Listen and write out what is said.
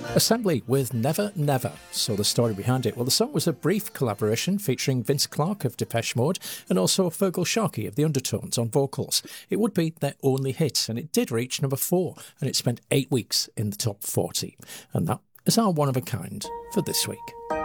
Assembly with Never Never. So the story behind it. Well, the song was a brief collaboration featuring Vince Clarke of Depeche Mode and also Feargal Sharkey of The Undertones on vocals. It would be their only hit, and it did reach number 4, and it spent 8 weeks in the top 40. And that is our one of a kind for this week.